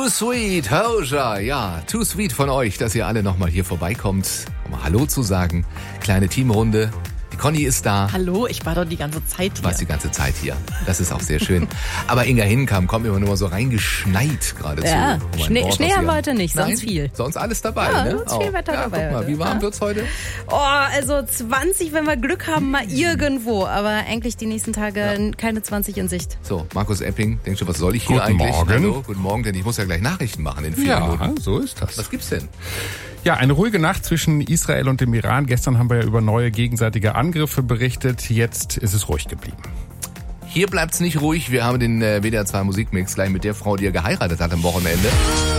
Too Sweet, Hoja. Ja, Too Sweet von euch, dass ihr alle nochmal hier vorbeikommt, um mal Hallo zu sagen. Kleine Teamrunde. Die Conny ist da. Hallo, ich war doch die ganze Zeit hier. Du warst die ganze Zeit hier. Das ist auch sehr schön. Aber Inga Hinnekamp kommt immer nur so reingeschneit geradezu. Ja, Schnee haben wir heute nicht, sonst viel. Sonst alles dabei, ja, ne? Sonst viel Wetter dabei. Guck mal, heute. wie warm wird's heute? Oh, also 20, wenn wir Glück haben, mal irgendwo. Aber eigentlich die nächsten Tage keine 20 in Sicht. So, Markus Epping, denkst du, was soll ich hier Guten eigentlich? Morgen. Hallo, guten Morgen, denn ich muss ja gleich Nachrichten machen in 4 Minuten. Ja, so ist das. Was gibt's denn? Ja, eine ruhige Nacht zwischen Israel und dem Iran. Gestern haben wir ja über neue gegenseitige Angriffe berichtet. Jetzt ist es ruhig geblieben. Hier bleibt's nicht ruhig. Wir haben den WDR 2 Musikmix gleich mit der Frau, die er geheiratet hat am Wochenende.